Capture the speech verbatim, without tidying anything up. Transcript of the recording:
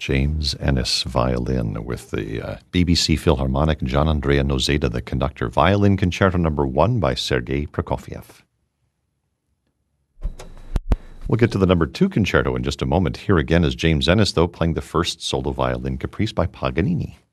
James Ennis, violin, with the uh, B B C Philharmonic, Gian Andrea Nozeda, the conductor. Violin Concerto Number One by Sergei Prokofiev. We'll get to the number two concerto in just a moment. Here again is James Ennis, though, playing the first solo violin caprice by Paganini.